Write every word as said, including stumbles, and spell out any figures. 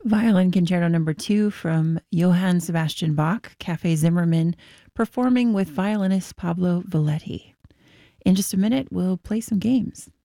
Violin Concerto Number Two from Johann Sebastian Bach, Cafe Zimmermann, performing with violinist Pablo Valetti. In just a minute, we'll play some games.